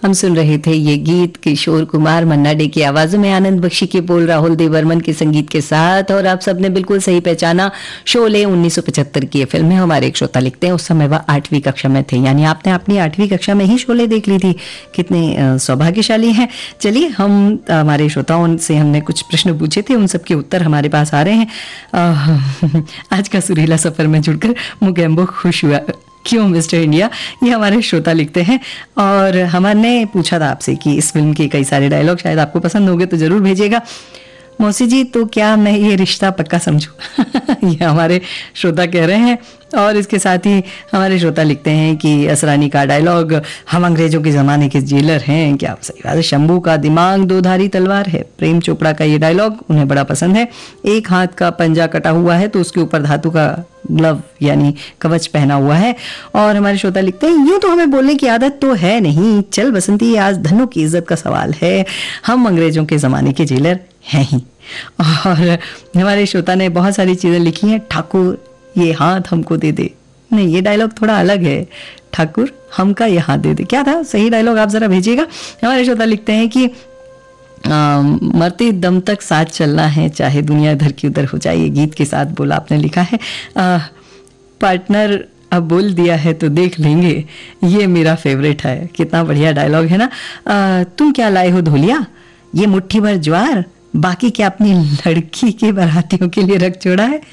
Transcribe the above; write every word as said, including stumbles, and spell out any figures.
हम सुन रहे थे ये गीत किशोर कुमार मन्ना डे की आवाज़ों में, आनंद बख्शी के बोल, राहुल देवर्मन के संगीत के साथ। और आप सबने बिल्कुल सही पहचाना, शोले उन्नीस सौ पचहत्तर की ये फिल्म है। हमारे एक श्रोता लिखते हैं उस समय वह आठवीं कक्षा में थे, यानी आपने अपनी आठवीं कक्षा में ही शोले देख ली थी। कितने सौभाग्यशाली हैं। चलिए, हम हमारे श्रोताओं से हमने कुछ प्रश्न पूछे थे, उन सबके उत्तर हमारे पास आ रहे हैं। आज का सुरीला सफर में जुड़कर मुगेम्बो खुश हुआ। क्यों मिस्टर इंडिया, ये हमारे श्रोता लिखते हैं। और हमने पूछा था आपसे कि इस फिल्म के कई सारे डायलॉग शायद आपको पसंद होंगे, तो जरूर भेजिएगा। मौसी जी, तो क्या मैं ये रिश्ता पक्का समझूं? ये हमारे श्रोता कह रहे हैं। और इसके साथ ही हमारे श्रोता लिखते हैं कि असरानी का डायलॉग, हम अंग्रेजों के ज़माने के जेलर हैं। क्या सही बात है। शंभू का दिमाग दो धारी तलवार है। प्रेम चोपड़ा का ये डायलॉग उन्हें बड़ा पसंद है। एक हाथ का पंजा कटा हुआ है तो उसके ऊपर धातु का ग्लव यानी कवच पहना हुआ है। और हमारे श्रोता लिखते हैं, यूं तो हमें बोलने की आदत तो है नहीं, चल बसंती, आज धनों की इज्जत का सवाल है, हम अंग्रेजों के ज़माने के जेलर हैं ही। और हमारे श्रोता ने बहुत सारी चीज़ें लिखी हैं। ठाकुर, ये हाथ हमको दे दे। नहीं, ये डायलॉग थोड़ा अलग है। ठाकुर, हमका ये हाथ दे दे। क्या था सही डायलॉग, आप जरा भेजिएगा। हमारे श्रोता लिखते हैं कि आ, मरते दम तक साथ चलना है, चाहे दुनिया इधर की उधर हो जाए। ये गीत के साथ बोला आपने लिखा है। आ, पार्टनर अब बोल दिया है तो देख लेंगे, ये मेरा फेवरेट है। कितना बढ़िया डायलॉग है ना। आ, तुम क्या लाए हो धोलिया, ये मुट्ठी भर ज्वार, बाकी क्या अपनी लड़की के बारातियों के लिए रख छोड़ा है।